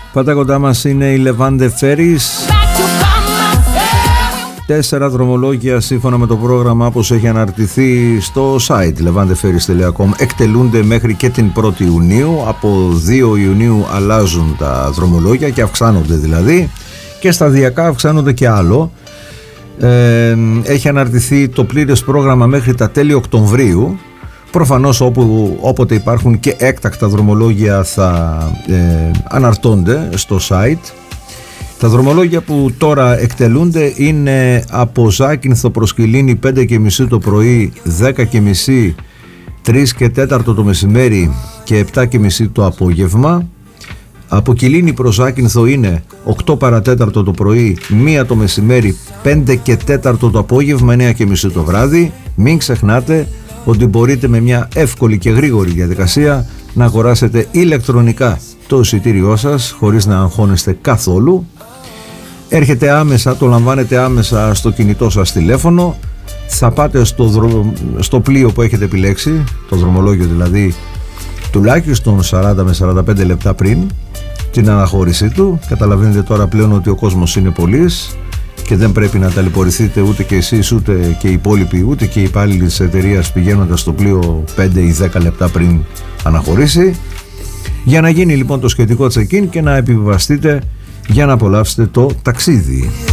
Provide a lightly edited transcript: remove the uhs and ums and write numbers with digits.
Πάντα κοντά μας είναι η Levante Ferries. 4 δρομολόγια σύμφωνα με το πρόγραμμα όπως έχει αναρτηθεί στο site levanteferries.com εκτελούνται μέχρι και την 1η Ιουνίου. Από 2 Ιουνίου αλλάζουν τα δρομολόγια και αυξάνονται δηλαδή, και σταδιακά αυξάνονται και άλλο. Έχει αναρτηθεί το πλήρες πρόγραμμα μέχρι τα τέλη Οκτωβρίου. Προφανώς όποτε υπάρχουν και έκτακτα δρομολόγια θα αναρτώνται στο site. Τα δρομολόγια που τώρα εκτελούνται είναι από Ζάκυνθο προς Κιλίνη 5:30 το πρωί, 10:30, 3 και 4 το μεσημέρι και 7:30 το απόγευμα. Από Κιλίνη προς Ζάκυνθο είναι 8 παρατέταρτο το πρωί, 1 το μεσημέρι, 5 και 4 το απόγευμα, 9:30 το βράδυ. Μην ξεχνάτε ότι μπορείτε με μια εύκολη και γρήγορη διαδικασία να αγοράσετε ηλεκτρονικά το εισιτήριό σας χωρίς να αγχώνεστε καθόλου. Έρχεται άμεσα, το λαμβάνετε άμεσα στο κινητό σας τηλέφωνο. Θα πάτε στο πλοίο που έχετε επιλέξει, το δρομολόγιο δηλαδή, τουλάχιστον 40 με 45 λεπτά πριν την αναχώρησή του. Καταλαβαίνετε τώρα πλέον ότι ο κόσμος είναι πολύς και δεν πρέπει να ταλαιπωρηθείτε ούτε και εσείς ούτε και οι υπόλοιποι, ούτε και οι υπάλληλοι της εταιρείας πηγαίνοντας στο πλοίο 5 ή 10 λεπτά πριν αναχωρήσει. Για να γίνει λοιπόν το σχετικό check-in και να επιβιβαστείτε για να απολαύσετε το ταξίδι.